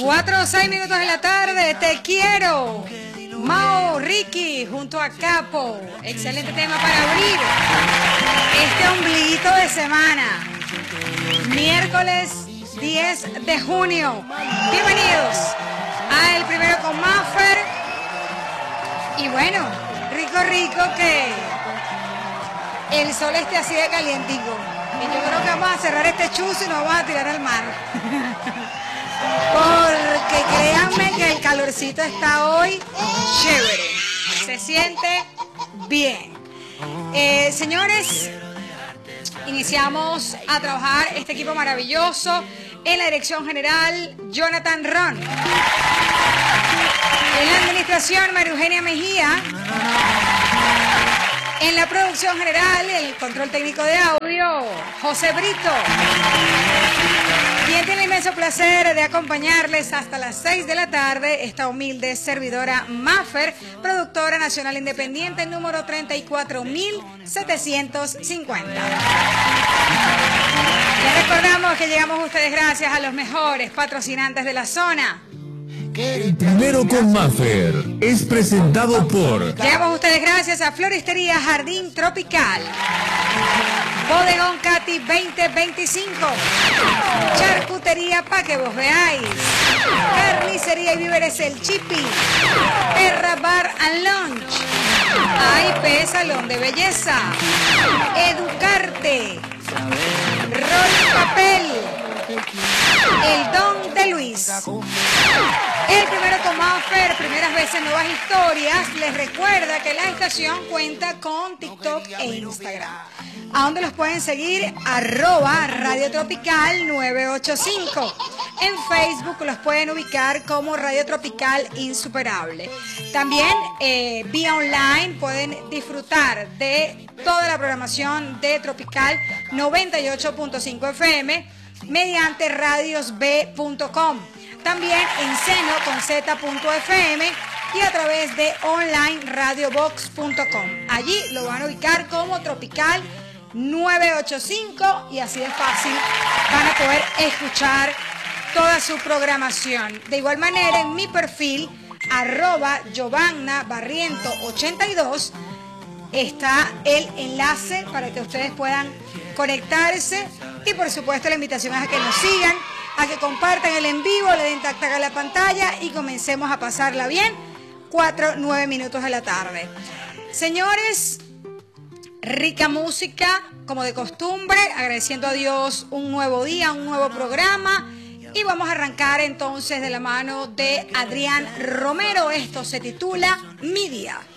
4 o 6 minutos de la tarde, te quiero. Mao, Ricky, junto a Capo. Excelente tema para abrir este ombliguito de semana. Miércoles 10 de junio. Bienvenidos a El Primero con Maffer. Y bueno, rico que el sol esté así de calientico. Y yo creo que vamos a cerrar este chuzo y nos vamos a tirar al mar. Porque créanme que el calorcito está hoy chévere. Se siente bien. Señores, iniciamos a trabajar este equipo maravilloso. En la dirección general, Jonathan Ron. En la administración, María Eugenia Mejía. En la producción general, el control técnico de audio, José Brito. Quien tiene el inmenso placer de acompañarles hasta las 6 de la tarde, esta humilde servidora Maffer, productora nacional independiente número 34.750. Les recordamos que llegamos a ustedes gracias a los mejores patrocinantes de la zona. El Primero con Maffer es presentado por... Llegamos a ustedes gracias a Floristería Jardín Tropical, Bodegón Cati 2025, Charcutería pa' que vos veáis, Carnicería y Víveres El Chipi, Terra Bar and Lunch, AIP Salón de Belleza, Educarte, Rol Papel, El Don de Luis. El Primero con Maffer, primeras veces, nuevas historias. Les recuerda que la estación cuenta con TikTok e Instagram. ¿A dónde los pueden seguir? @Radio Tropical 985. En Facebook los pueden ubicar como Radio Tropical Insuperable. También vía online pueden disfrutar de toda la programación de Tropical 98.5 FM mediante radiosb.com. También en seno con z.fm y a través de online radiobox.com. Allí lo van a ubicar como Tropical 985 y así de fácil van a poder escuchar toda su programación. De igual manera, en mi perfil, @Giovanna Barriento82, está el enlace para que ustedes puedan conectarse y por supuesto la invitación es a que nos sigan, a que compartan el en vivo, le den tac tac a la pantalla y comencemos a pasarla bien. 9 minutos de la tarde. Señores, rica música, como de costumbre, agradeciendo a Dios un nuevo día, un nuevo programa. Y vamos a arrancar entonces de la mano de Adrián Romero. Esto se titula Mi Día.